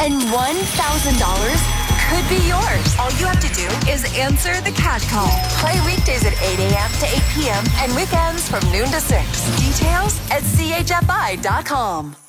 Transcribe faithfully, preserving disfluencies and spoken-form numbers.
and one thousand dollars could be yours. All you have to do is answer the cat call. Play weekdays at eight a.m. to eight p.m. and weekends from noon to six. Details at C H F I dot com.